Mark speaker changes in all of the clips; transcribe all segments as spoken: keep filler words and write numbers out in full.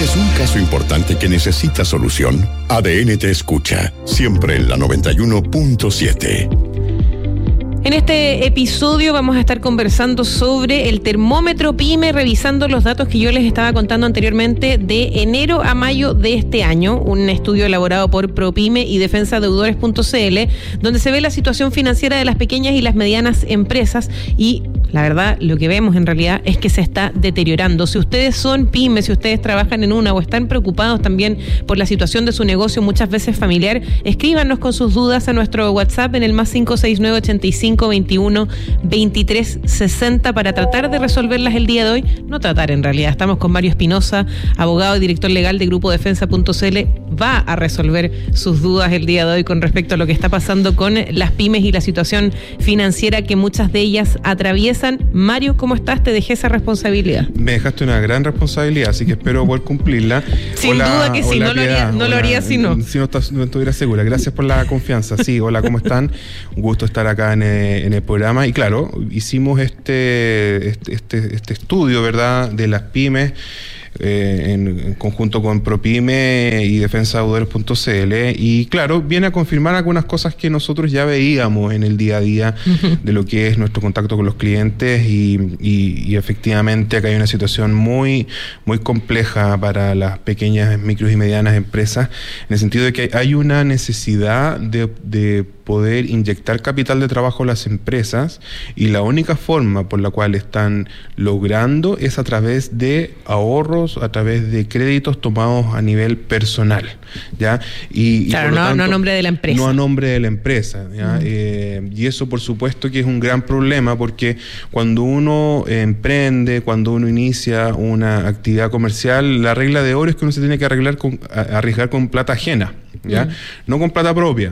Speaker 1: ¿Tienes un caso importante que necesita solución? A D N te escucha, siempre en la noventa y uno punto siete.
Speaker 2: En este episodio vamos a estar conversando sobre el termómetro PYME, revisando los datos que yo les estaba contando anteriormente de enero a mayo de este año, un estudio elaborado por ProPyme y defensa deudores punto c l, donde se ve la situación financiera de las pequeñas y las medianas empresas y la verdad, lo que vemos en realidad es que se está deteriorando. Si ustedes son pymes, si ustedes trabajan en una o están preocupados también por la situación de su negocio, muchas veces familiar, escríbanos con sus dudas a nuestro WhatsApp en el más cinco seis nueve, ochenta y cinco, veintiuno, veintitrés, sesenta para tratar de resolverlas el día de hoy. No tratar en realidad. Estamos con Mario Espinosa, abogado y director legal de Grupo Defensa punto c l. Va a resolver sus dudas el día de hoy con respecto a lo que está pasando con las pymes y la situación financiera que muchas de ellas atraviesan. Mario, ¿cómo estás? Te dejé esa responsabilidad.
Speaker 3: Me dejaste una gran responsabilidad, así que espero poder cumplirla.
Speaker 2: Sin
Speaker 3: hola,
Speaker 2: duda que sí, no lo haría, no lo haría si no.
Speaker 3: Si no, estás, no estuviera segura. Gracias por la confianza. Sí, hola, ¿cómo están? Un gusto estar acá en el, en el programa. Y claro, hicimos este, este, este, este estudio, ¿verdad?, de las pymes. Eh, en, en conjunto con ProPyme y defensa deudores punto c l, y claro, viene a confirmar algunas cosas que nosotros ya veíamos en el día a día uh-huh. de lo que es nuestro contacto con los clientes y, y, y efectivamente acá hay una situación muy, muy compleja para las pequeñas, micros y medianas empresas, en el sentido de que hay una necesidad de, de poder inyectar capital de trabajo a las empresas, y la única forma por la cual están logrando es a través de ahorros, a través de créditos tomados a nivel personal, ¿ya? Y,
Speaker 2: claro,
Speaker 3: y por
Speaker 2: no,
Speaker 3: lo tanto,
Speaker 2: no a nombre de la empresa.
Speaker 3: No a nombre de la empresa, ¿ya? Mm. Eh, y eso, por supuesto, que es un gran problema, porque cuando uno eh, emprende, cuando uno inicia una actividad comercial, la regla de oro es que uno se tiene que arreglar con, a, arriesgar con plata ajena, ¿ya? Mm. No con plata propia.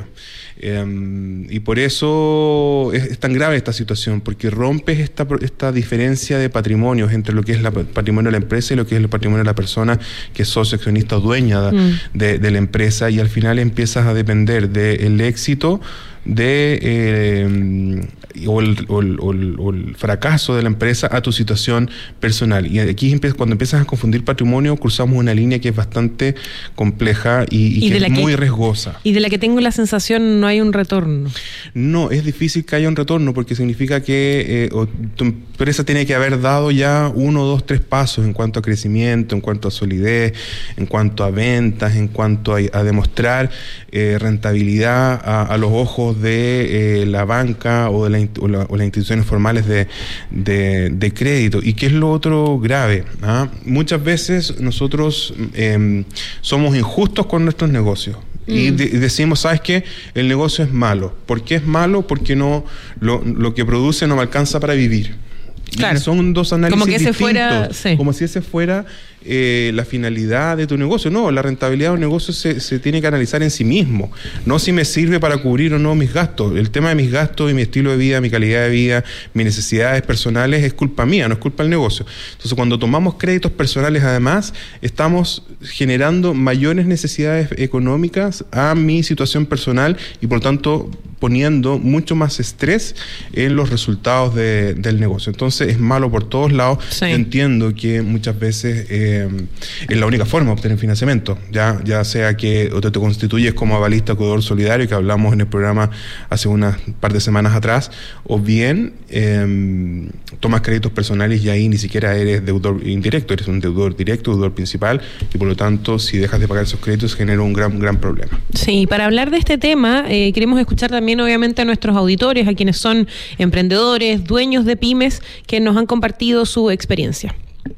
Speaker 3: Eh, y por eso es, es tan grave esta situación, porque rompes esta, esta diferencia de patrimonios entre lo que es el patrimonio de la empresa y lo que es el patrimonio de la persona que es socio, accionista o dueña de, mm. de, de la empresa, y al final empiezas a depender del éxito de eh, o, el, o, el, o, el, o el fracaso de la empresa a tu situación personal. Y aquí cuando empiezas a confundir patrimonio, cruzamos una línea que es bastante compleja y, y, y que es muy que, riesgosa.
Speaker 2: Y de la que tengo la sensación no hay un retorno.
Speaker 3: No, es difícil que haya un retorno, porque significa que eh, o, tu empresa tiene que haber dado ya uno, dos, tres pasos en cuanto a crecimiento, en cuanto a solidez, en cuanto a ventas, en cuanto a, a demostrar eh, rentabilidad a, a los ojos de eh, la banca o de la, o la, o las instituciones formales de, de, de crédito. ¿Y qué es lo otro grave? ¿Ah? Muchas veces nosotros eh, somos injustos con nuestros negocios. Y, de, y decimos, ¿sabes qué? El negocio es malo. ¿Por qué es malo? Porque no lo, lo que produce no me alcanza para vivir.
Speaker 2: Claro.
Speaker 3: Y son dos análisis
Speaker 2: como que ese
Speaker 3: distintos,
Speaker 2: fuera, sí.
Speaker 3: como si ese fuera eh, la finalidad de tu negocio. No, la rentabilidad de un negocio se, se tiene que analizar en sí mismo, no si me sirve para cubrir o no mis gastos. El tema de mis gastos y mi estilo de vida, mi calidad de vida, mis necesidades personales es culpa mía, no es culpa del negocio. Entonces, cuando tomamos créditos personales, además, estamos generando mayores necesidades económicas a mi situación personal y, por tanto, poniendo mucho más estrés en los resultados de, del negocio. Entonces, es malo por todos lados. Sí. Yo entiendo que muchas veces eh, es la única forma de obtener financiamiento, ya, ya sea que o te, te constituyes como avalista o deudor solidario, que hablamos en el programa hace unas par de semanas atrás, o bien eh, tomas créditos personales y ahí ni siquiera eres deudor indirecto, eres un deudor directo, deudor principal, y por lo tanto, si dejas de pagar esos créditos, genera un gran, gran problema.
Speaker 2: Sí, para hablar de este tema, eh, queremos escuchar también, obviamente, a nuestros auditores, a quienes son emprendedores, dueños de pymes, que nos han compartido su experiencia.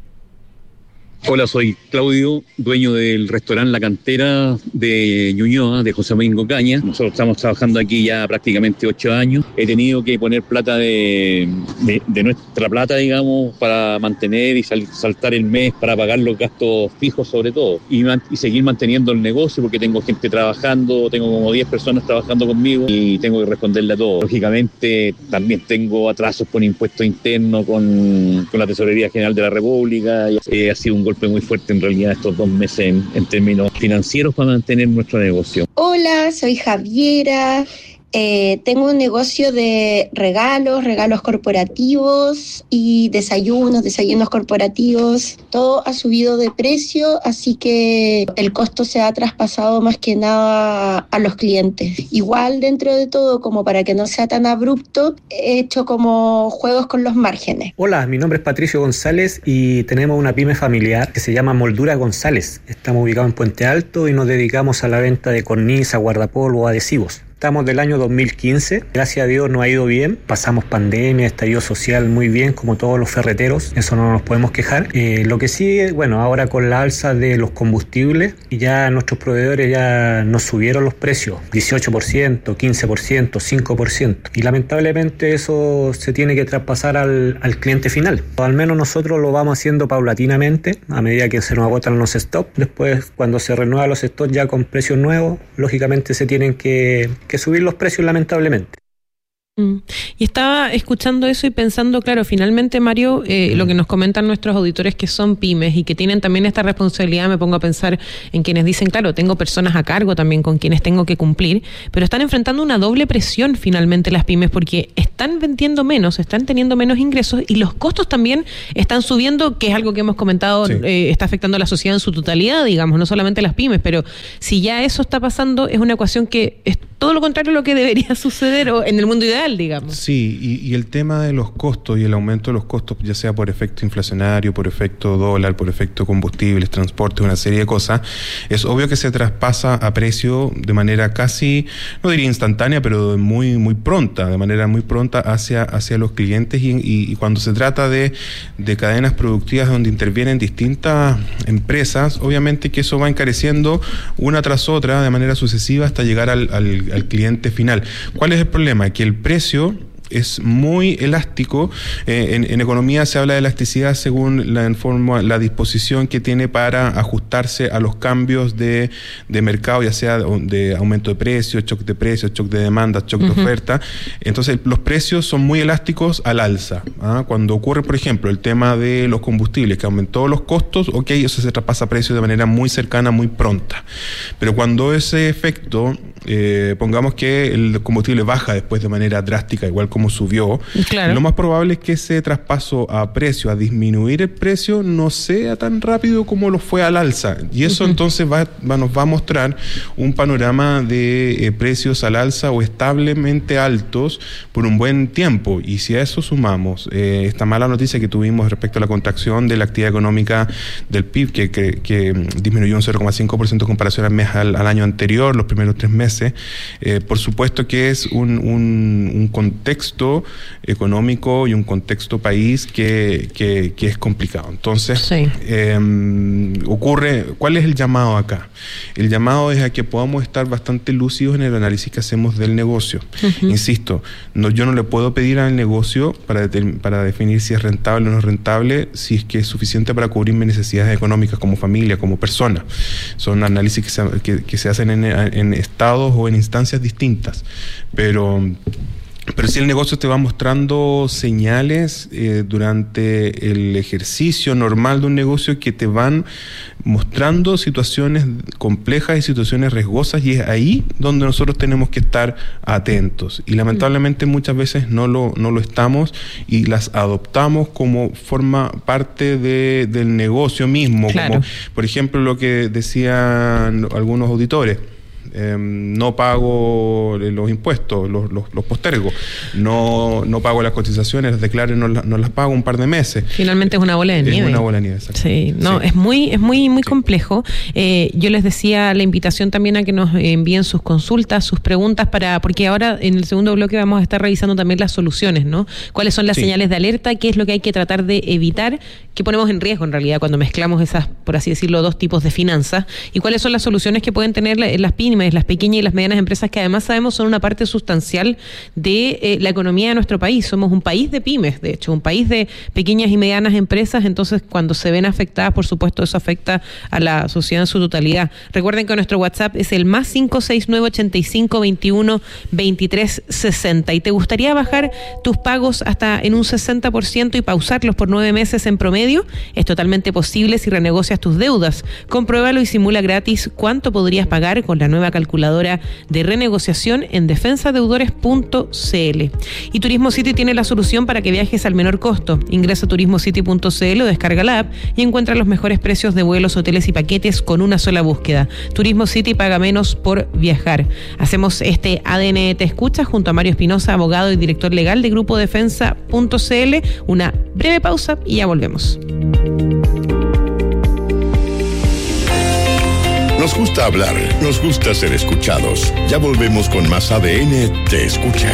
Speaker 4: Hola, soy Claudio, dueño del restaurante La Cantera de Ñuñoa, de José Domingo Caña. Nosotros estamos trabajando aquí ya prácticamente ocho años. He tenido que poner plata de, de, de nuestra plata, digamos, para mantener y sal, saltar el mes, para pagar los gastos fijos sobre todo. Y, y seguir manteniendo el negocio, porque tengo gente trabajando, tengo como diez personas trabajando conmigo y tengo que responderle a todo. Lógicamente, también tengo atrasos con impuestos internos, con, con la Tesorería General de la República. Eh, ha sido un golpe muy fuerte en realidad estos dos meses en, en términos financieros para mantener nuestro negocio.
Speaker 5: Hola, soy Javiera, Eh, tengo un negocio de regalos, regalos corporativos y desayunos, desayunos corporativos. Todo ha subido de precio, así que el costo se ha traspasado más que nada a los clientes. Igual, dentro de todo, como para que no sea tan abrupto, he hecho como juegos con los márgenes.
Speaker 6: Hola, mi nombre es Patricio González y tenemos una pyme familiar que se llama Moldura González. Estamos ubicados en Puente Alto y nos dedicamos a la venta de cornisa, guardapolvo, adhesivos. Estamos del año dos mil quince, gracias a Dios nos ha ido bien, pasamos pandemia, estallido social muy bien como todos los ferreteros, eso no nos podemos quejar. Eh, lo que sí, bueno, ahora con la alza de los combustibles, ya nuestros proveedores ya nos subieron los precios, dieciocho por ciento, quince por ciento, cinco por ciento, y lamentablemente eso se tiene que traspasar al, al cliente final. O al menos nosotros lo vamos haciendo paulatinamente, a medida que se nos agotan los stocks. Después, cuando se renuevan los stocks ya con precios nuevos, lógicamente se tienen que que subir los precios, lamentablemente.
Speaker 2: Mm. Y estaba escuchando eso y pensando, claro, finalmente, Mario, eh, mm. lo que nos comentan nuestros auditores que son pymes y que tienen también esta responsabilidad, me pongo a pensar en quienes dicen, claro, tengo personas a cargo también con quienes tengo que cumplir, pero están enfrentando una doble presión finalmente las pymes porque están vendiendo menos, están teniendo menos ingresos y los costos también están subiendo, que es algo que hemos comentado, sí. eh, está afectando a la sociedad en su totalidad, digamos, no solamente las pymes, pero si ya eso está pasando, es una ecuación que es todo lo contrario a lo que debería suceder o en el mundo ideal, digamos.
Speaker 3: Sí, y, y el tema de los costos y el aumento de los costos, ya sea por efecto inflacionario, por efecto dólar, por efecto combustibles, transporte, una serie de cosas, es obvio que se traspasa a precio de manera casi, no diría instantánea, pero muy muy pronta, de manera muy pronta hacia, hacia los clientes y, y, y cuando se trata de, de cadenas productivas donde intervienen distintas empresas, obviamente que eso va encareciendo una tras otra de manera sucesiva hasta llegar al, al al cliente final. ¿Cuál es el problema? Que el precio es muy elástico. Eh, en, en economía se habla de elasticidad según la, forma, la disposición que tiene para ajustarse a los cambios de, de mercado, ya sea de, de aumento de precios, shock de precios, shock de demanda, shock uh-huh. de oferta. Entonces, los precios son muy elásticos al alza. ¿ah? Cuando ocurre, por ejemplo, el tema de los combustibles, que aumentó los costos, ok, eso se traspasa a precios de manera muy cercana, muy pronta. Pero cuando ese efecto, eh, pongamos que el combustible baja después de manera drástica, igual como subió, claro. lo más probable es que ese traspaso a precio, a disminuir el precio, no sea tan rápido como lo fue al alza. Y eso uh-huh. entonces va, va, nos va a mostrar un panorama de eh, precios al alza o establemente altos por un buen tiempo. Y si a eso sumamos eh, esta mala noticia que tuvimos respecto a la contracción de la actividad económica del P I B, que, que, que disminuyó un cero coma cinco por ciento en comparación al, mes, al, al año anterior, los primeros tres meses, eh, por supuesto que es un, un, un contexto económico y un contexto país que, que, que es complicado. Entonces, sí. eh, ocurre, ¿cuál es el llamado acá? El llamado es a que podamos estar bastante lúcidos en el análisis que hacemos del negocio. Uh-huh. Insisto, no, yo no le puedo pedir al negocio para, para definir si es rentable o no es rentable, si es que es suficiente para cubrir mis necesidades económicas como familia, como persona. Son análisis que se, que, que se hacen en, en estados o en instancias distintas. Pero... Pero si el negocio te va mostrando señales eh, durante el ejercicio normal de un negocio que te van mostrando situaciones complejas y situaciones riesgosas, y es ahí donde nosotros tenemos que estar atentos. Y lamentablemente muchas veces no lo, no lo estamos y las adoptamos como forma parte de, del negocio mismo. Claro. Como, por ejemplo, lo que decían algunos auditores. Eh, no pago los impuestos, los, los, los postergo, no, no pago las cotizaciones, las declaro y no, no las pago un par de meses.
Speaker 2: Finalmente es una bola de nieve.
Speaker 3: Es una bola de nieve,
Speaker 2: sí, no, sí. es muy, es muy, muy sí. complejo. Eh, yo les decía la invitación también a que nos envíen sus consultas, sus preguntas, para, porque ahora en el segundo bloque vamos a estar revisando también las soluciones, ¿no? ¿Cuáles son las sí. señales de alerta? ¿Qué es lo que hay que tratar de evitar? ¿Qué ponemos en riesgo en realidad cuando mezclamos esas, por así decirlo, dos tipos de finanzas? ¿Y cuáles son las soluciones que pueden tener las pymes, las pequeñas y las medianas empresas, que además sabemos son una parte sustancial de eh, la economía de nuestro país? Somos un país de pymes, de hecho, un país de pequeñas y medianas empresas. Entonces, cuando se ven afectadas, por supuesto, eso afecta a la sociedad en su totalidad. Recuerden que nuestro WhatsApp es el más cinco seis nueve, ochenta y cinco, veintiuno, veintitrés, sesenta. ¿Y te gustaría bajar tus pagos hasta en un sesenta por ciento y pausarlos por nueve meses en promedio? medio. Es totalmente posible si renegocias tus deudas. Compruébalo y simula gratis cuánto podrías pagar con la nueva calculadora de renegociación en defensa deudores punto c l. Y Turismo City tiene la solución para que viajes al menor costo. Ingresa a turismo city punto c l o descarga la app y encuentra los mejores precios de vuelos, hoteles y paquetes con una sola búsqueda. Turismo City paga menos por viajar. Hacemos este A D N Te Escucha junto a Mario Espinosa, abogado y director legal de Grupo Defensa punto c l. Una breve pausa y ya volvemos.
Speaker 1: Nos gusta hablar, nos gusta ser escuchados. Ya volvemos con más A D N Te Escucha.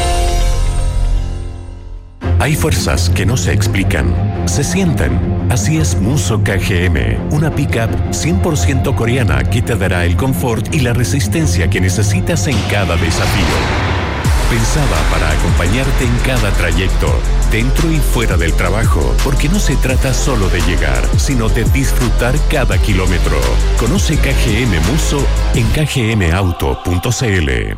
Speaker 7: Hay fuerzas que no se explican, se sienten. Así es Musso K G M, una pick-up cien por ciento coreana que te dará el confort y la resistencia que necesitas en cada desafío. Pensada para acompañarte en cada trayecto, dentro y fuera del trabajo, porque no se trata solo de llegar, sino de disfrutar cada kilómetro. Conoce K G M Musso en k g m auto punto c l.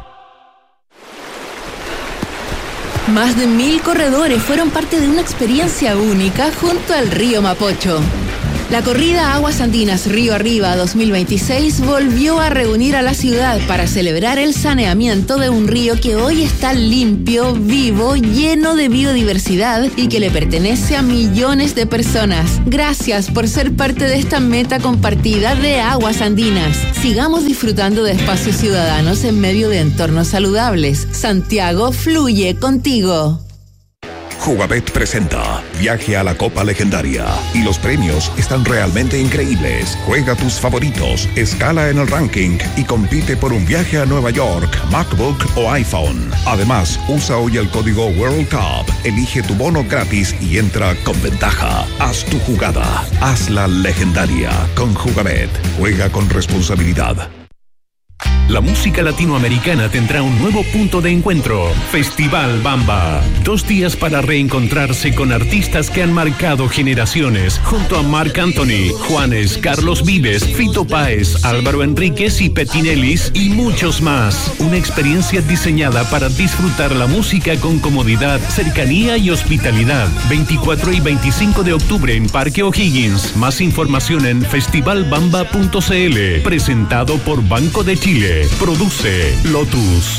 Speaker 8: Más de mil corredores fueron parte de una experiencia única junto al río Mapocho. La corrida Aguas Andinas Río Arriba dos mil veintiséis volvió a reunir a la ciudad para celebrar el saneamiento de un río que hoy está limpio, vivo, lleno de biodiversidad y que le pertenece a millones de personas. Gracias por ser parte de esta meta compartida de Aguas Andinas. Sigamos disfrutando de espacios ciudadanos en medio de entornos saludables. Santiago fluye contigo.
Speaker 9: Jugabet presenta Viaje a la Copa Legendaria y los premios están realmente increíbles. Juega tus favoritos, escala en el ranking y compite por un viaje a Nueva York, MacBook o iPhone. Además, usa hoy el código World Cup, elige tu bono gratis y entra con ventaja. Haz tu jugada, hazla legendaria con Jugabet. Juega con responsabilidad.
Speaker 7: La música latinoamericana tendrá un nuevo punto de encuentro, Festival Bamba. Dos días para reencontrarse con artistas que han marcado generaciones, junto a Marc Anthony, Juanes, Carlos Vives, Fito Páez, Álvaro Enríquez y Petinelis y muchos más. Una experiencia diseñada para disfrutar la música con comodidad, cercanía y hospitalidad. veinticuatro y veinticinco de octubre en Parque O'Higgins. Más información en festival bamba punto c l. Presentado por Banco de Chile. Produce Lotus.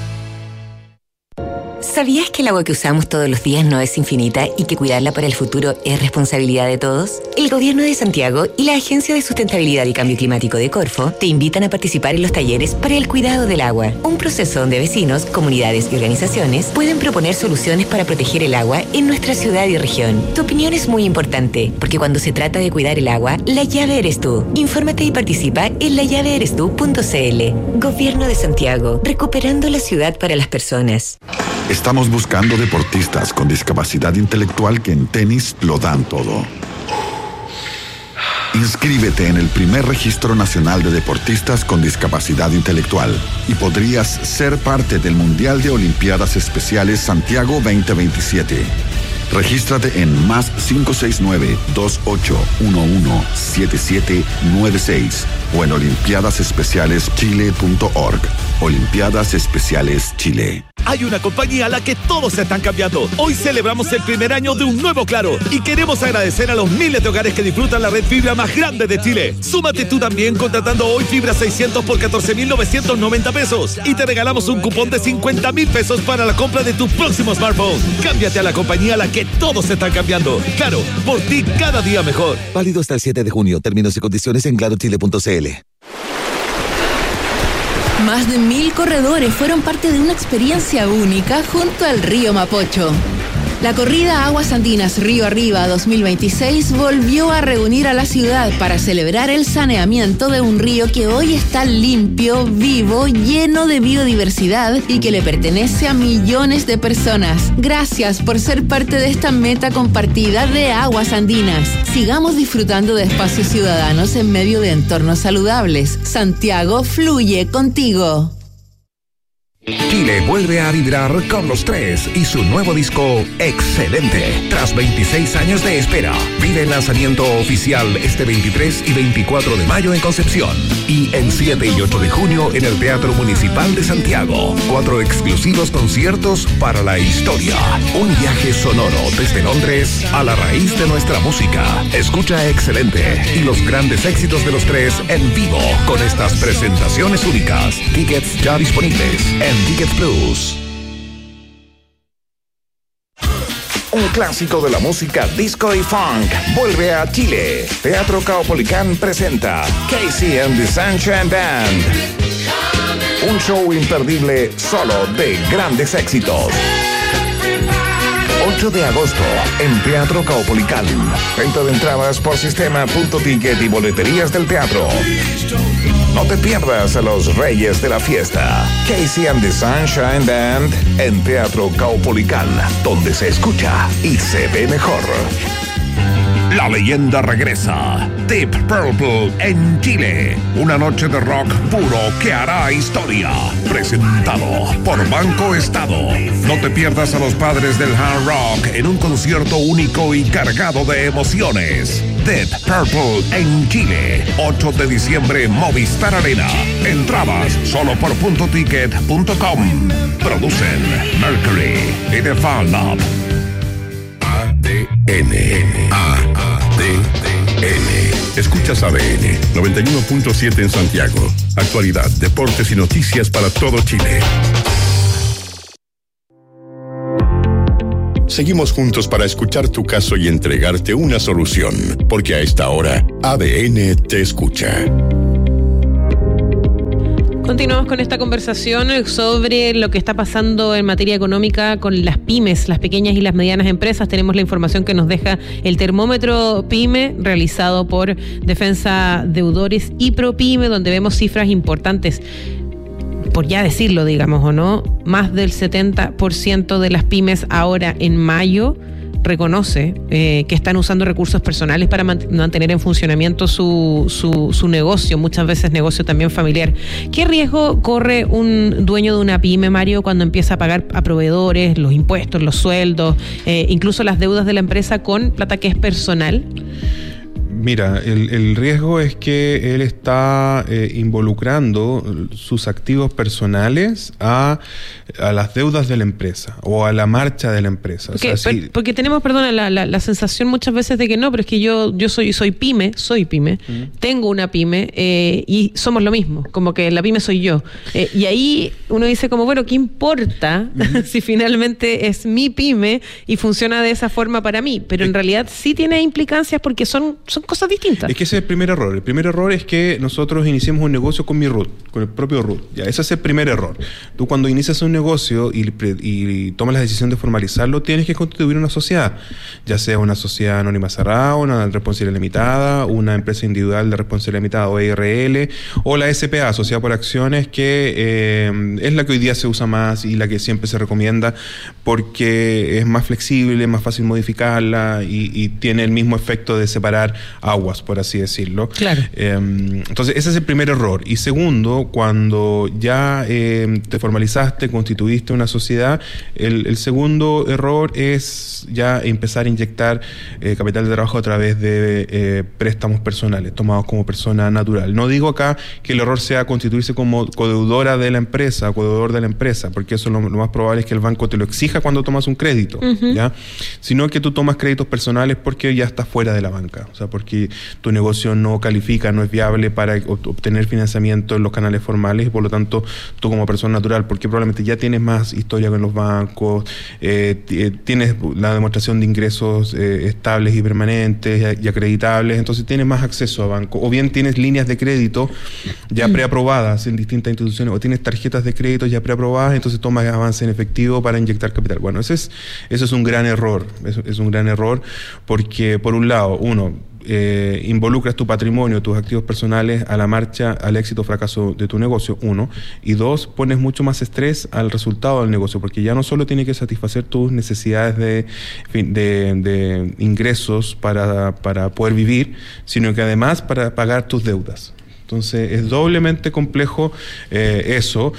Speaker 10: ¿Sabías que el agua que usamos todos los días no es infinita y que cuidarla para el futuro es responsabilidad de todos? El Gobierno de Santiago y la Agencia de Sustentabilidad y Cambio Climático de Corfo te invitan a participar en los talleres para el cuidado del agua, un proceso donde vecinos, comunidades y organizaciones pueden proponer soluciones para proteger el agua en nuestra ciudad y región. Tu opinión es muy importante, porque cuando se trata de cuidar el agua, la llave eres tú. Infórmate y participa en la llave eres tú punto c l. Gobierno de Santiago, recuperando la ciudad para las personas.
Speaker 11: Estamos buscando deportistas con discapacidad intelectual que en tenis lo dan todo. Inscríbete en el primer registro nacional de deportistas con discapacidad intelectual y podrías ser parte del Mundial de Olimpiadas Especiales Santiago veinte veintisiete. Regístrate en más cinco seis nueve, dos ocho uno uno, siete siete nueve seis o en olimpiadas especiales chile punto org. Olimpiadas Especiales Chile.
Speaker 12: Hay una compañía a la que todos se están cambiando. Hoy celebramos el primer año de un nuevo Claro y queremos agradecer a los miles de hogares que disfrutan la red fibra más grande de Chile. Súmate tú también contratando hoy fibra seiscientos por catorce mil novecientos noventa pesos y te regalamos un cupón de cincuenta mil pesos para la compra de tu próximo smartphone. Cámbiate a la compañía a la que todos se están cambiando. Claro, por ti cada día mejor.
Speaker 13: Válido hasta el siete de junio. Términos y condiciones en claro chile punto c l.
Speaker 8: Más de mil corredores fueron parte de una experiencia única junto al río Mapocho. La corrida Aguas Andinas Río Arriba dos mil veintiséis volvió a reunir a la ciudad para celebrar el saneamiento de un río que hoy está limpio, vivo, lleno de biodiversidad y que le pertenece a millones de personas. Gracias por ser parte de esta meta compartida de Aguas Andinas. Sigamos disfrutando de espacios ciudadanos en medio de entornos saludables. Santiago fluye contigo.
Speaker 9: Chile vuelve a vibrar con los tres y su nuevo disco Excelente. Tras veintiséis años de espera, vive el lanzamiento oficial este veintitrés y veinticuatro de mayo en Concepción y el siete y ocho de junio en el Teatro Municipal de Santiago. Cuatro exclusivos conciertos para la historia. Un viaje sonoro desde Londres a la raíz de nuestra música. Escucha Excelente y los grandes éxitos de los tres en vivo con estas presentaciones únicas. Tickets ya disponibles en Ticket Plus. Un clásico de la música disco y funk vuelve a Chile. Teatro Caupolicán presenta Casey and the Sunshine Band. Un show imperdible solo de grandes éxitos. ocho de agosto en Teatro Caupolicán. Venta de entradas por sistema punto ticket y boleterías del teatro. No te pierdas a los reyes de la fiesta. Casey and the Sunshine Band en Teatro Caupolicán, donde se escucha y se ve mejor. La leyenda regresa. Deep Purple en Chile. Una noche de rock puro que hará historia. Presentado por Banco Estado. No te pierdas a los padres del hard rock en un concierto único y cargado de emociones. Deep Purple en Chile. ocho de diciembre, Movistar Arena. Entradas solo por punto ticket punto com. Producen Mercury y The Fan Lab.
Speaker 1: A D N. A D N. Escuchas A D N noventa y uno punto siete en Santiago. Actualidad, deportes y noticias para todo Chile. Seguimos juntos para escuchar tu caso y entregarte una solución, porque a esta hora A D N te escucha.
Speaker 2: Continuamos con esta conversación sobre lo que está pasando en materia económica con las pymes, las pequeñas y las medianas empresas. Tenemos la información que nos deja el termómetro PYME realizado por Defensa Deudores y ProPyme, donde vemos cifras importantes. Por ya decirlo, digamos, o no, más del setenta por ciento de las pymes ahora en mayo reconoce eh, que están usando recursos personales para mantener en funcionamiento su, su, su negocio, muchas veces negocio también familiar. ¿Qué riesgo corre un dueño de una pyme, Mario, cuando empieza a pagar a proveedores, los impuestos, los sueldos, eh, incluso las deudas de la empresa con plata que es personal?
Speaker 3: Mira, el, el riesgo es que él está eh, involucrando sus activos personales a, a las deudas de la empresa o a la marcha de la empresa.
Speaker 2: Okay,
Speaker 3: o sea,
Speaker 2: per,
Speaker 3: sí.
Speaker 2: Porque tenemos, perdona, la, la, la sensación muchas veces de que no, pero es que yo, yo soy, soy pyme, soy pyme, uh-huh. tengo una pyme eh, y somos lo mismo, como que la pyme soy yo. Eh, y ahí uno dice como, bueno, ¿qué importa uh-huh. si finalmente es mi pyme y funciona de esa forma para mí? Pero en realidad sí tiene implicancias porque son, son cosas distintas.
Speaker 3: Es que ese es el primer error. El primer error es que nosotros iniciemos un negocio con mi root, con el propio root. Ya, ese es el primer error. Tú cuando inicias un negocio y, y, y tomas la decisión de formalizarlo, tienes que constituir una sociedad, ya sea una sociedad anónima cerrada, una responsabilidad limitada, una empresa individual de responsabilidad limitada o E R L, o la S P A, Sociedad por Acciones, que eh, es la que hoy día se usa más y la que siempre se recomienda porque es más flexible, es más fácil modificarla y, y tiene el mismo efecto de separar aguas, por así decirlo.
Speaker 2: Claro.
Speaker 3: Eh, entonces, ese es el primer error. Y segundo, cuando ya eh, te formalizaste, constituiste una sociedad, el, el segundo error es ya empezar a inyectar eh, capital de trabajo a través de eh, préstamos personales, tomados como persona natural. No digo acá que el error sea constituirse como codeudora de la empresa, codeudor de la empresa, porque eso lo, lo más probable es que el banco te lo exija cuando tomas un crédito, uh-huh. ¿ya? Sino que tú tomas créditos personales porque ya estás fuera de la banca, o sea, porque tu negocio no califica, no es viable para obtener financiamiento en los canales formales y por lo tanto tú como persona natural, porque probablemente ya tienes más historia con los bancos, eh, t- tienes la demostración de ingresos eh, estables y permanentes y, y acreditables, entonces tienes más acceso a banco, o bien tienes líneas de crédito ya preaprobadas en distintas instituciones, o tienes tarjetas de crédito ya preaprobadas, entonces tomas avance en efectivo para inyectar capital. Bueno, ese es, eso es un gran error, eso es un gran error porque por un lado, uno, Eh, involucras tu patrimonio, tus activos personales a la marcha, al éxito o fracaso de tu negocio, uno, y dos, pones mucho más estrés al resultado del negocio, porque ya no solo tiene que satisfacer tus necesidades de, de, de ingresos para, para poder vivir, sino que además para pagar tus deudas. Entonces es doblemente complejo eh, eso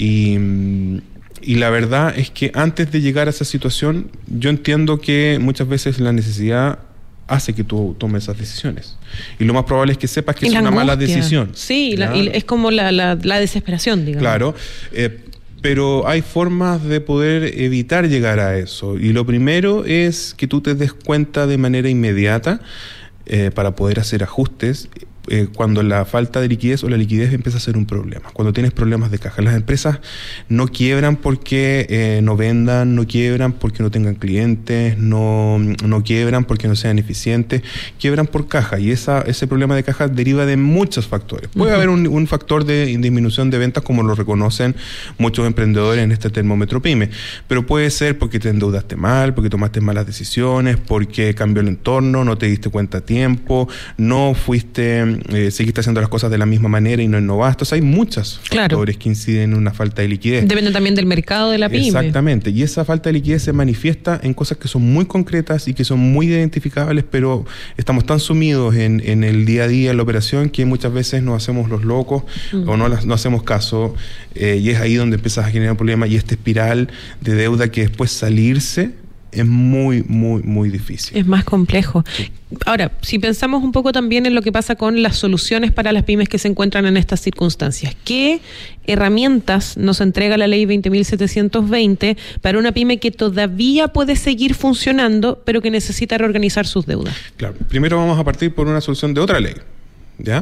Speaker 3: y... Y la verdad es que antes de llegar a esa situación, yo entiendo que muchas veces la necesidad hace que tú tomes esas decisiones. Y lo más probable es que sepas que es una angustia. Mala decisión.
Speaker 2: Sí, la, y es como la, la, la desesperación, digamos.
Speaker 3: Claro, eh, pero hay formas de poder evitar llegar a eso. Y lo primero es que tú te des cuenta de manera inmediata eh, para poder hacer ajustes Eh, cuando la falta de liquidez o la liquidez empieza a ser un problema, cuando tienes problemas de caja. Las empresas no quiebran porque eh, no vendan, no quiebran porque no tengan clientes, no, no quiebran porque no sean eficientes, quiebran por caja, y esa, ese problema de caja deriva de muchos factores. Puede uh-huh. haber un, un factor de disminución de ventas, como lo reconocen muchos emprendedores en este termómetro PYME, pero puede ser porque te endeudaste mal, porque tomaste malas decisiones, porque cambió el entorno, no te diste cuenta a tiempo, no fuiste... Eh, seguiste haciendo las cosas de la misma manera y no innovaste. O sea, hay muchos
Speaker 2: claro.
Speaker 3: factores que inciden en una falta de liquidez.
Speaker 2: Depende también del mercado de la pyme.
Speaker 3: Exactamente. Y esa falta de liquidez se manifiesta en cosas que son muy concretas y que son muy identificables, pero estamos tan sumidos en, en el día a día, en la operación, que muchas veces nos hacemos los locos mm. o no, las, no hacemos caso, eh, y es ahí donde empiezas a generar un problema, y esta espiral de deuda que después salirse es muy, muy, muy difícil.
Speaker 2: Es más complejo.
Speaker 3: Sí.
Speaker 2: Ahora, si pensamos un poco también en lo que pasa con las soluciones para las pymes que se encuentran en estas circunstancias, ¿qué herramientas nos entrega la ley veinte mil setecientos veinte para una pyme que todavía puede seguir funcionando, pero que necesita reorganizar sus deudas?
Speaker 3: Claro, primero vamos a partir por una solución de otra ley, ¿ya?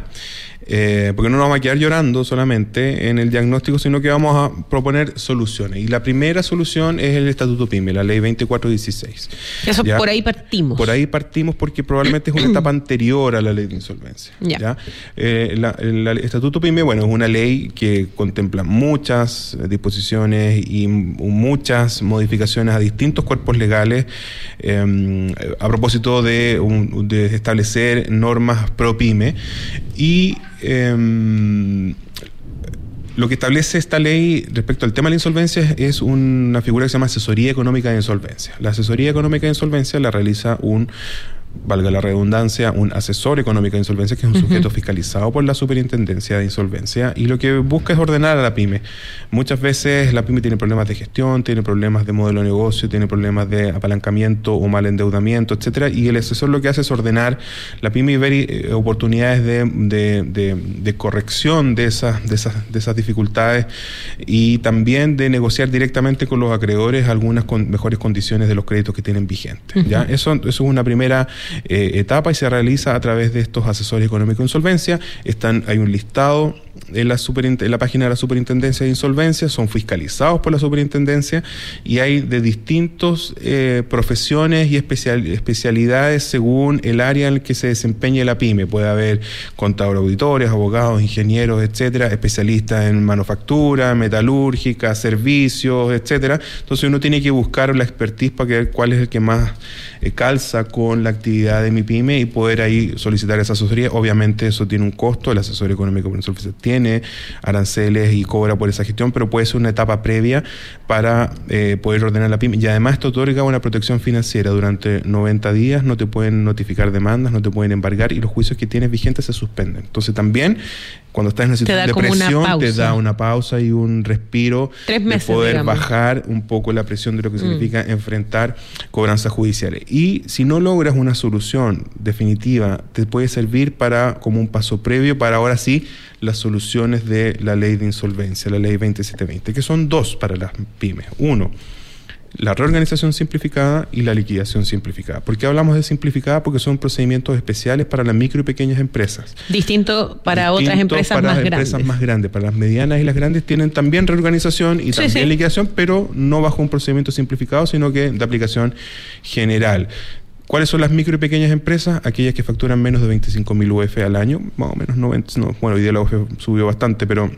Speaker 3: Eh, porque no nos vamos a quedar llorando solamente en el diagnóstico, sino que vamos a proponer soluciones. Y la primera solución es el Estatuto PYME, la ley veinticuatro dieciséis.
Speaker 2: Eso,
Speaker 3: ¿ya?
Speaker 2: Por ahí partimos.
Speaker 3: Por ahí partimos porque probablemente es una etapa anterior a la ley de insolvencia.
Speaker 2: Ya.
Speaker 3: ¿ya? Eh, la, el, el Estatuto PYME, bueno, es una ley que contempla muchas disposiciones y muchas modificaciones a distintos cuerpos legales eh, a propósito de, un, de establecer normas pro PYME. Y eh, lo que establece esta ley respecto al tema de la insolvencia es una figura que se llama asesoría económica de insolvencia. La asesoría económica de insolvencia la realiza un, valga la redundancia, un asesor económico de insolvencia, que es un uh-huh. sujeto fiscalizado por la Superintendencia de Insolvencia, y lo que busca es ordenar a la pyme. Muchas veces la pyme tiene problemas de gestión, tiene problemas de modelo de negocio, tiene problemas de apalancamiento o mal endeudamiento, etcétera, y el asesor lo que hace es ordenar la pyme y ver eh, oportunidades de, de, de, de corrección de esas, de, esas, de esas dificultades, y también de negociar directamente con los acreedores algunas con mejores condiciones de los créditos que tienen vigentes. Uh-huh. ¿ya? Eso, eso es una primera Eh, etapa, y se realiza a través de estos asesores económicos de insolvencia. Están, hay un listado en la, superint- en la página de la Superintendencia de Insolvencia, son fiscalizados por la Superintendencia, y hay de distintos eh, profesiones y especial- especialidades según el área en el que se desempeñe la pyme. Puede haber contadores, auditores, abogados, ingenieros, etcétera, especialistas en manufactura, metalúrgica, servicios, etcétera. Entonces uno tiene que buscar la expertise para ver cuál es el que más eh, calza con la actividad de mi pyme, y poder ahí solicitar esa asesoría. Obviamente eso tiene un costo, el asesor económico por insolvencia tiene aranceles y cobra por esa gestión, pero puede ser una etapa previa para eh, poder ordenar la pyme. Y además esto otorga una protección financiera. Durante noventa días no te pueden notificar demandas, no te pueden embargar, y los juicios que tienes vigentes se suspenden. Entonces también, cuando estás en una situación de presión, te da una pausa y un respiro
Speaker 2: Tres meses,
Speaker 3: de poder
Speaker 2: digamos.
Speaker 3: bajar un poco la presión de lo que mm. significa enfrentar cobranzas judiciales. Y si no logras una solución definitiva, te puede servir para como un paso previo para ahora sí las soluciones de la ley de insolvencia, la ley veintisiete veinte, que son dos para las pymes. Uno, la reorganización simplificada y la liquidación simplificada. ¿Por qué hablamos de simplificada? Porque son procedimientos especiales para las micro y pequeñas empresas.
Speaker 2: Distinto para
Speaker 3: Distinto
Speaker 2: otras empresas
Speaker 3: para
Speaker 2: más
Speaker 3: las
Speaker 2: grandes.
Speaker 3: empresas más grandes. Para las medianas y las grandes tienen también reorganización y
Speaker 2: sí,
Speaker 3: también
Speaker 2: sí.
Speaker 3: liquidación, pero no bajo un procedimiento simplificado, sino que de aplicación general. ¿Cuáles son las micro y pequeñas empresas? Aquellas que facturan menos de veinticinco mil U F al año, más o menos noventa, no, bueno, hoy día la U F subió bastante, pero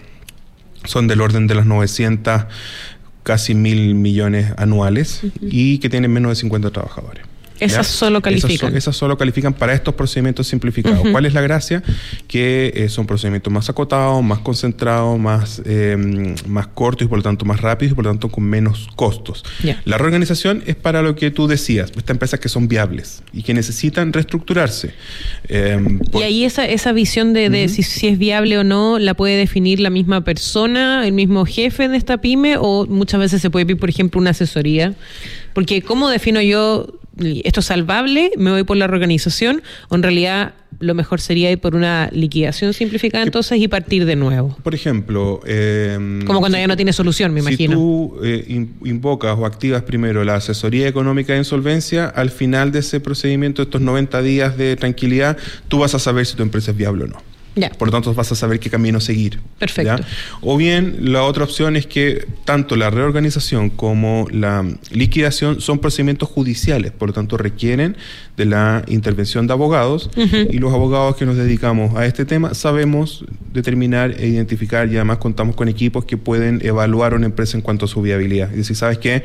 Speaker 3: son del orden de las novecientas, casi mil millones anuales, uh-huh. y que tienen menos de cincuenta trabajadores.
Speaker 2: Esas
Speaker 3: ¿ya?
Speaker 2: solo califican.
Speaker 3: Esas, son, esas solo califican para estos procedimientos simplificados. Uh-huh. ¿Cuál es la gracia? Que eh, son procedimientos más acotados, más concentrados, más, eh, más cortos y por lo tanto más rápidos y por lo tanto con menos costos. Yeah. La reorganización es para lo que tú decías, estas empresas que son viables y que necesitan reestructurarse. Eh,
Speaker 2: por... Y ahí esa, esa visión de, de uh-huh. si, si es viable o no, ¿la puede definir la misma persona, el mismo jefe de esta pyme, o muchas veces se puede pedir, por ejemplo, una asesoría? Porque ¿cómo defino yo esto es salvable, me voy por la reorganización, o en realidad lo mejor sería ir por una liquidación simplificada entonces y partir de nuevo?
Speaker 3: Por ejemplo... Eh,
Speaker 2: como cuando si, ya no tiene solución, me imagino.
Speaker 3: Si tú eh, invocas o activas primero la asesoría económica de insolvencia, al final de ese procedimiento, estos noventa días de tranquilidad, tú vas a saber si tu empresa es viable o no.
Speaker 2: Ya.
Speaker 3: Por lo tanto, vas a saber qué camino seguir.
Speaker 2: Perfecto.
Speaker 3: ¿Ya? O bien, la otra opción es que tanto la reorganización como la liquidación son procedimientos judiciales, por lo tanto, requieren de la intervención de abogados, uh-huh. y los abogados que nos dedicamos a este tema sabemos determinar e identificar, y además contamos con equipos que pueden evaluar una empresa en cuanto a su viabilidad. Es decir, ¿sabes qué?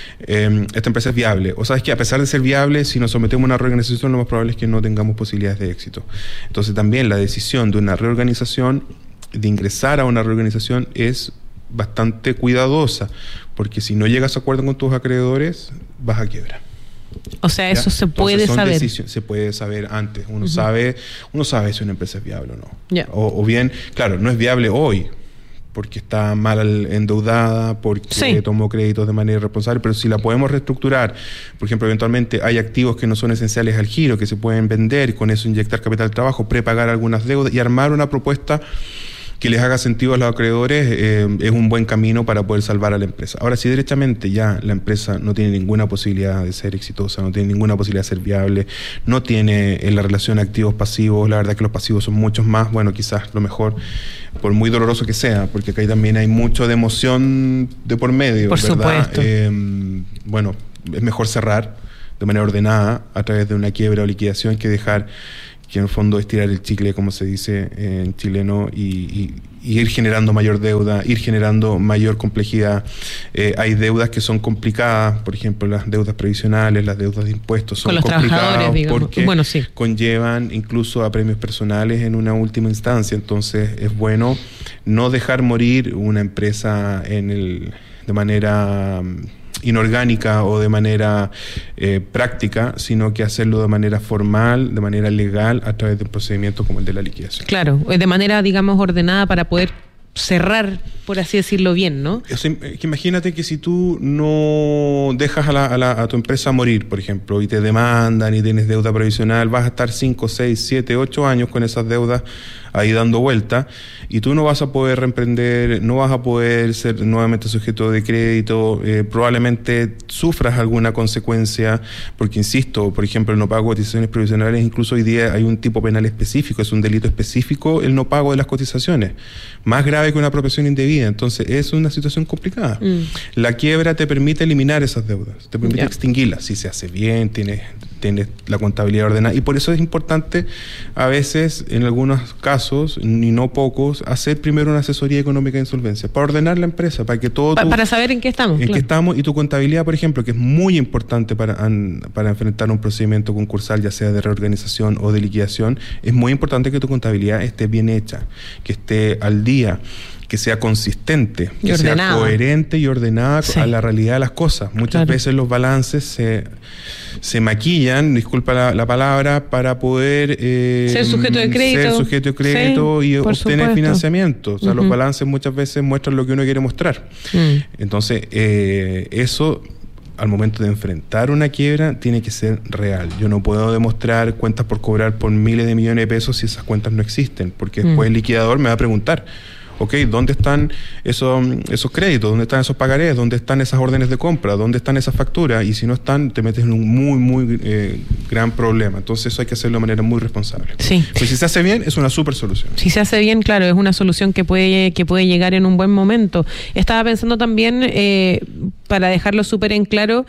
Speaker 3: Eh, esta empresa es viable. O sabes que a pesar de ser viable, si nos sometemos a una reorganización, lo más probable es que no tengamos posibilidades de éxito. Entonces, también la decisión de una reorganización, de ingresar a una reorganización, es bastante cuidadosa, porque si no llegas a acuerdo con tus acreedores, vas a quiebra.
Speaker 2: O sea, eso ¿ya? se puede
Speaker 3: Entonces,
Speaker 2: saber.
Speaker 3: Decisión, se puede saber antes. Uno uh-huh. sabe, uno sabe si una empresa es viable o no.
Speaker 2: Yeah.
Speaker 3: O, o bien, claro, no es viable hoy, porque está mal endeudada, porque sí. tomó créditos de manera irresponsable, pero si la podemos reestructurar, por ejemplo, eventualmente hay activos que no son esenciales al giro, que se pueden vender, y con eso inyectar capital de trabajo, prepagar algunas deudas y armar una propuesta que les haga sentido a los acreedores, eh, es un buen camino para poder salvar a la empresa. Ahora, si derechamente ya la empresa no tiene ninguna posibilidad de ser exitosa, no tiene ninguna posibilidad de ser viable, no tiene en la relación activos-pasivos, la verdad que los pasivos son muchos más, bueno, quizás lo mejor, por muy doloroso que sea, porque acá también hay mucho de emoción de por medio,
Speaker 2: por
Speaker 3: ¿verdad?
Speaker 2: Supuesto.
Speaker 3: Eh, bueno, es mejor cerrar de manera ordenada a través de una quiebra o liquidación que dejar que en el fondo estirar el chicle, como se dice en chileno, y, y, y ir generando mayor deuda, ir generando mayor complejidad. Eh, hay deudas que son complicadas, por ejemplo, las deudas previsionales, las deudas de impuestos son complicadas porque
Speaker 2: bueno, sí.
Speaker 3: conllevan incluso a premios personales en una última instancia. Entonces es bueno no dejar morir una empresa en el de manera inorgánica o de manera eh, práctica, sino que hacerlo de manera formal, de manera legal, a través de un procedimiento como el de la liquidación.
Speaker 2: Claro, de manera, digamos, ordenada para poder cerrar, por así decirlo, bien, ¿no?
Speaker 3: O sea, imagínate que si tú no dejas a, la, a, la, a tu empresa morir, por ejemplo, y te demandan y tienes deuda previsional, vas a estar cinco, seis, siete, ocho años con esas deudas ahí dando vuelta, y tú no vas a poder reemprender, no vas a poder ser nuevamente sujeto de crédito, eh, probablemente sufras alguna consecuencia, porque insisto, por ejemplo, el no pago de cotizaciones previsionales, incluso hoy día hay un tipo penal específico, es un delito específico el no pago de las cotizaciones, más grave que una apropiación indebida. Entonces es una situación complicada. Mm. La quiebra te permite eliminar esas deudas, te permite yeah. extinguirlas, si se hace bien, tienes, tienes la contabilidad ordenada, y por eso es importante a veces, en algunos casos, ni no pocos, hacer primero una asesoría económica de insolvencia, para ordenar la empresa, para que todo...
Speaker 2: Pa-
Speaker 3: tu,
Speaker 2: para saber en qué estamos.
Speaker 3: En
Speaker 2: claro.
Speaker 3: qué estamos, y tu contabilidad, por ejemplo, que es muy importante para, an, para enfrentar un procedimiento concursal, ya sea de reorganización o de liquidación, es muy importante que tu contabilidad esté bien hecha, que esté al día, que sea consistente,
Speaker 2: y
Speaker 3: que
Speaker 2: ordenada.
Speaker 3: sea coherente y ordenada sí. a la realidad de las cosas. Muchas
Speaker 2: claro.
Speaker 3: veces los balances se, se maquillan, disculpa la, la palabra, para poder eh,
Speaker 2: ser sujeto de crédito,
Speaker 3: ser sujeto de crédito sí, y obtener
Speaker 2: supuesto.
Speaker 3: financiamiento. O sea, uh-huh. los balances muchas veces muestran lo que uno quiere mostrar. Mm. Entonces, eh, eso, al momento de enfrentar una quiebra, tiene que ser real. Yo no puedo demostrar cuentas por cobrar por miles de millones de pesos si esas cuentas no existen, porque después mm. el liquidador me va a preguntar, ok, ¿dónde están esos, esos créditos? ¿Dónde están esos pagarés? ¿Dónde están esas órdenes de compra? ¿Dónde están esas facturas? Y si no están, te metes en un muy, muy eh, gran problema. Entonces eso hay que hacerlo de manera muy responsable.
Speaker 2: Sí.
Speaker 3: Pues si se hace bien, es una súper solución.
Speaker 2: Si se hace bien, claro, es una solución que puede, que puede llegar en un buen momento. Estaba pensando también, eh, para dejarlo súper en claro,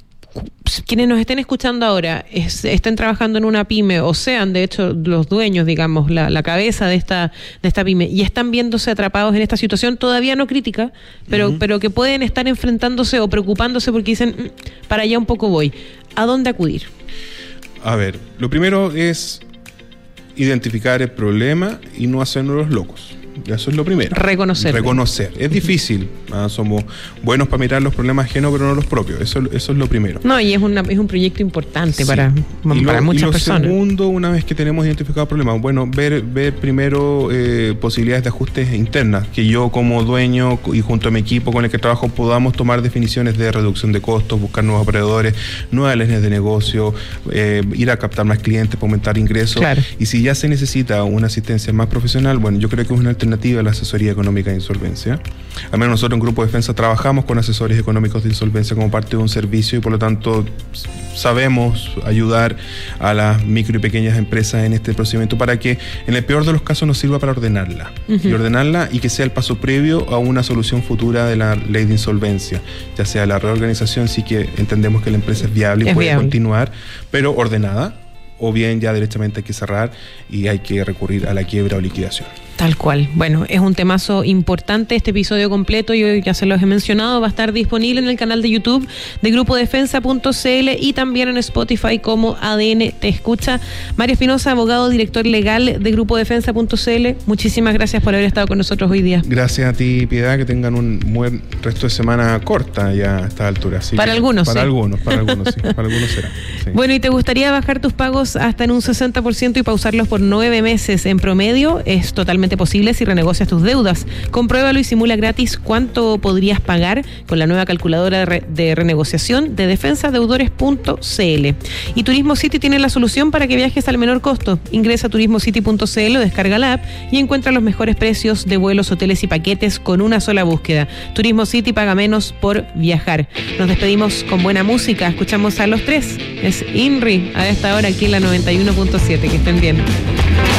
Speaker 2: quienes nos estén escuchando ahora, es, estén trabajando en una pyme, o sean de hecho los dueños, digamos, la, la cabeza de esta de esta pyme, y están viéndose atrapados en esta situación todavía no crítica, pero, uh-huh. pero que pueden estar enfrentándose o preocupándose porque dicen, para allá un poco voy. ¿A dónde acudir?
Speaker 3: A ver, lo primero es identificar el problema y no hacernos los locos. Eso es lo primero.
Speaker 2: Reconocer.
Speaker 3: Reconocer. Es difícil. ¿ah? Somos buenos para mirar los problemas ajenos, pero no los propios. Eso, eso es lo primero.
Speaker 2: No, y es, una, es un proyecto importante sí. para, para
Speaker 3: lo,
Speaker 2: muchas
Speaker 3: y lo
Speaker 2: personas.
Speaker 3: Segundo, una vez que tenemos identificado problemas, bueno, ver, ver primero eh, posibilidades de ajustes internas, que yo como dueño y junto a mi equipo con el que trabajo podamos tomar definiciones de reducción de costos, buscar nuevos operadores, nuevas líneas de negocio, eh, ir a captar más clientes para aumentar ingresos.
Speaker 2: Claro.
Speaker 3: Y si ya se necesita una asistencia más profesional, bueno, yo creo que es una alternativa a la asesoría económica de insolvencia. Al menos nosotros en Grupo Defensa trabajamos con asesores económicos de insolvencia como parte de un servicio y por lo tanto sabemos ayudar a las micro y pequeñas empresas en este procedimiento para que en el peor de los casos nos sirva para ordenarla. Uh-huh. Y ordenarla y que sea el paso previo a una solución futura de la ley de insolvencia, ya sea la reorganización, sí que entendemos que la empresa es viable y
Speaker 2: es
Speaker 3: puede
Speaker 2: viable.
Speaker 3: continuar, pero ordenada, o bien ya derechamente hay que cerrar y hay que recurrir a la quiebra o liquidación.
Speaker 2: Tal cual. Bueno, es un temazo importante. Este episodio completo, yo ya se los he mencionado, va a estar disponible en el canal de YouTube de grupo defensa punto c l y también en Spotify como A D N Te Escucha. Mario Espinosa, abogado, director legal de grupo defensa punto c l. Muchísimas gracias por haber estado con nosotros hoy día.
Speaker 3: Gracias a ti, Piedad, que tengan un buen resto de semana corta ya a esta altura. Así
Speaker 2: para
Speaker 3: que,
Speaker 2: algunos,
Speaker 3: Para
Speaker 2: sí.
Speaker 3: algunos, para algunos, sí. Para algunos será. Sí.
Speaker 2: Bueno, ¿y te gustaría bajar tus pagos hasta en un sesenta por ciento y pausarlos por nueve meses en promedio? Es totalmente posible si renegocias tus deudas. Compruébalo y simula gratis cuánto podrías pagar con la nueva calculadora de, re- de renegociación de defensa deudores punto c l. Y Turismo City tiene la solución para que viajes al menor costo. Ingresa a turismo city punto c l o descarga la app y encuentra los mejores precios de vuelos, hoteles y paquetes con una sola búsqueda. Turismo City paga menos por viajar. Nos despedimos con buena música. Escuchamos a los tres. Es INRI a esta hora aquí en la noventa y uno punto siete. Que estén bien.